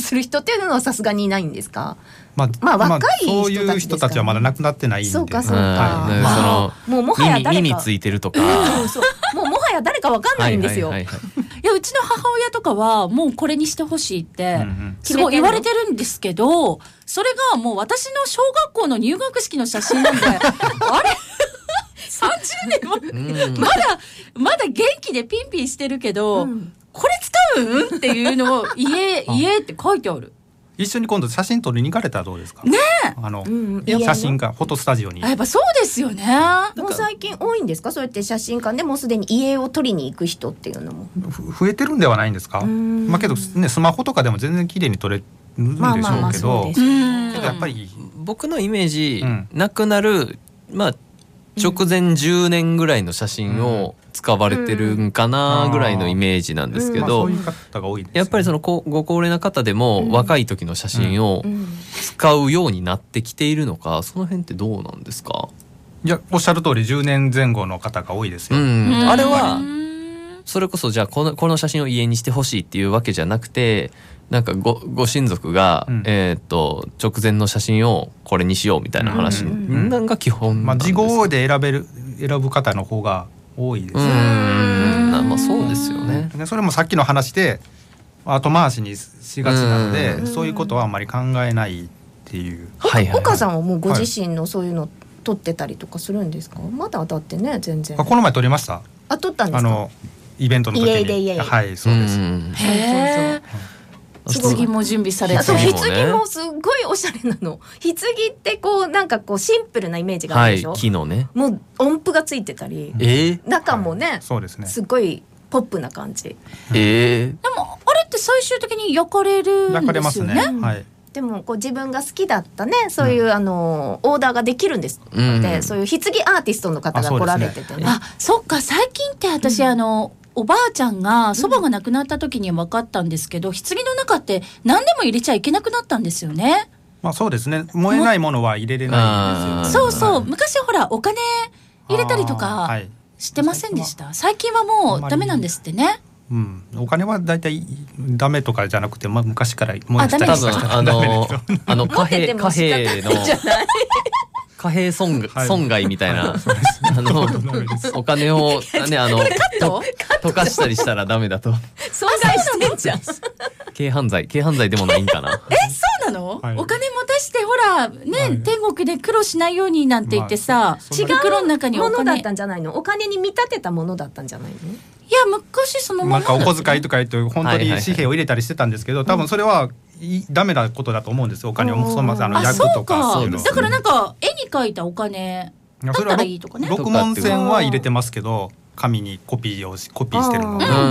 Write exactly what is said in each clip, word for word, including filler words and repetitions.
する人っていうのはさすがにいないんですか？ まあ、 まあ若い人たちですからね、 そういう人たちはまだ亡くなってないんで。 そうかそうか、 はい、 まあ、 そのもうもはや誰か耳、耳ついてるとかそうそうもうもはや誰かわかんないんですよ。 はいはいはいはい、 いやうちの母親とかはもうこれにしてほしいってすごい言われてるんですけど、それがもう私の小学校の入学式の写真なんであれさんじゅうねんも、うん、まだまだ元気でピンピンしてるけど、うん、これ使うんっていうのを家家って書いてある。 一緒に今度写真撮りに行かれたらどうですかね。 あの、 うん、 写真家フォトスタジオに。 やっぱそうですよね。 もう最近多いんですか、そうやって写真館でもうすでに家を撮りに行く人っていうのも増えてるんではないんですか。まあけどね、スマホとかでも全然綺麗に撮れるんでしょうけど、けどやっぱり僕のイメージ、うん、亡くなるまあ直前じゅうねんぐらいの写真を使われてるんかなぐらいのイメージなんですけど、やっぱりそのご高齢な方でも若い時の写真を使うようになってきているのか、その辺ってどうなんですか？ いやおっしゃる通りじゅうねんぜん後の方が多いですよ、うん、 あれはそれこそじゃあこの、この写真を家にしてほしいっていうわけじゃなくて、なんか ご, ご親族が、うん、えー、っと直前の写真をこれにしようみたいな話なんか基本なんですか？ まあ、事後で選べる選ぶ方の方が多いですね。 うーん、まあ、そうですよね。 それもさっきの話で後回しにしがちなので、そういうことはあんまり考えないっていう、 はいはいはい、岡さんはもうご自身のそういうの撮ってたりとかするんですか？まだだってね全然。 あ、この前撮りました。 あ、撮ったんですか？ あのイベントの時に。 家で家で。 はい、そうです。 へー、棺も準備されて、 そう棺もすごいおしゃれなの。棺ってこうなんかこうシンプルなイメージがあるでしょ、 はい、木のね、 もう音符がついてたり、 えー、 中もね、はい、 そうですね、 すごいポップな感じ、 えー、 でもあれって最終的に焼かれるんですよね。 焼かれますね、はい、 でもこう自分が好きだったね、そういう、うん、あのオーダーができるんですので、うん、そういう棺アーティストの方が来られててね。 あ、そっか、最近って私、うん、あのおばあちゃんが祖母が亡くなった時に分かったんですけど、うん、棺の中って何でも入れちゃいけなくなったんですよね。 まあそうですね、燃えないものは入れれないんですよね。 そうそう、昔ほらお金入れたりとかしてませんでした、はい、最近はもうダメなんですってね。 うん、お金はだいたいダメとかじゃなくて、まあ、昔から燃やしたりしたらあのあの貨幣貨幣の貨幣損害、はい、損害みたいな、あのお金をね、あの溶かしたりしたらダメだと。 損害してんじゃん。 軽犯罪、軽犯罪でもないんかな。 え、そうなの、はい、お金も出してほらね、はい、天国で苦労しないようになんて言ってさ、まあ、違う袋の中にお金ものだったんじゃないの？お金に見立てたものだったんじゃないの？ いや、昔そのままなんかお小遣いとか言って本当に紙幣を入れたりしてたんですけど、多分それはダメなことだと思うんですよ。お金をそのままあの焼くとか。 そうか、だからなんか絵に描いたお金だったらいいとかね。 六文銭は入れてますけど、紙にコピーをコピーしてるので、うん、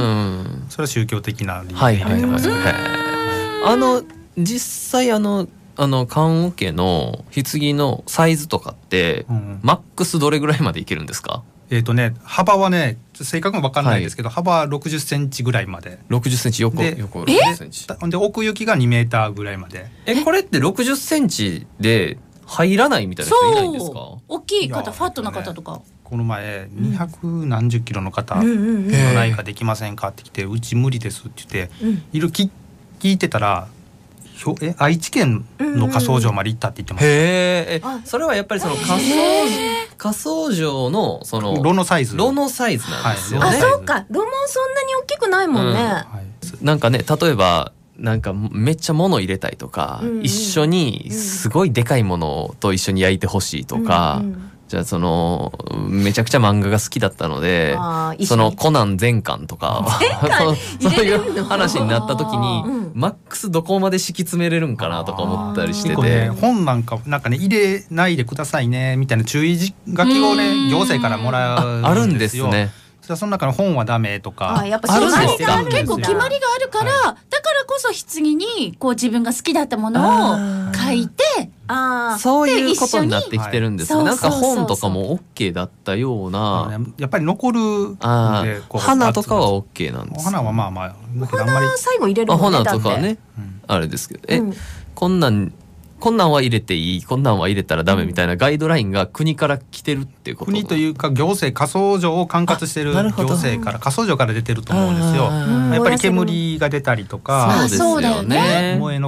それは宗教的な理由で入れてますよね。 あの実際あのあの棺桶の棺のサイズとかって、うん、マックスどれぐらいまでいけるんですか？ えーとね、幅はね正確に分かんないですけど、はい、幅はろくじゅっセンチぐらいまで。 ろくじゅっセンチ、横で横ろくじゅっセンチで、奥行きがにメーターぐらいまで。 え、これってろくじゅっセンチで入らないみたいな人いないんですか？ 大きい方、ファットな方とか、 この前にひゃくなんじゅっキロの方の内科できませんかって来て、うち無理ですって言って、うん、いろ聞いてたらえ愛知県の火葬場まで行ったって言ってました。 へー、それはやっぱりその火葬火葬場のその炉のサイズ炉のサイズなんですよね、はい、 あ、そうか、炉もそんなに大きくないもんね、うん、はい、 なんかね、例えばなんかめっちゃ物入れたいとか、うんうん、一緒にすごいでかいものと一緒に焼いてほしいとか、うんうん、じゃあそのめちゃくちゃ漫画が好きだったので、そのコナン全巻とかそういう話になった時に、うん、マックスどこまで敷き詰めれるんかなとか思ったりしてて、 ね、本なんかなんかね、入れないでくださいねみたいな注意書きをね行政からもらうんですよ。 あ, あるんですね。 その中の本はダメとか、 あ、やっぱ決まりが結構決まりがあるから、はい、だからこそ棺にこう自分が好きだったものを書いて、 あ、そういうことになってきてるんですよ、はい、なんか本とかも OK だったような、 やっぱり残るんで、 花とかは OK なんです。 花はまあまあ、 花最後入れるもんね。 花とかはね、うん、あれですけど、え、うん、こんなんこんなんは入れていい、こんなんは入れたらダメみたいなガイドラインが国から来てるっていうこと。 国というか行政、火葬場を管轄してる行政から、火葬場から出てると思うんですよ。やっぱり煙が出たりとか、 そうですよね、 燃え